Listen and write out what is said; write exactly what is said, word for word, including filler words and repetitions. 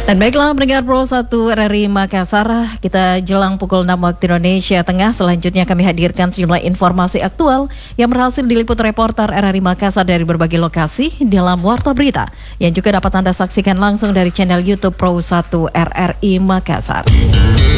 Dan baiklah pendengar Pro satu R R I Makassar, kita jelang pukul enam waktu Indonesia Tengah. Selanjutnya kami hadirkan sejumlah informasi aktual yang berhasil diliput reporter R R I Makassar dari berbagai lokasi dalam Warta Berita, yang juga dapat Anda saksikan langsung dari channel YouTube Pro satu R R I Makassar.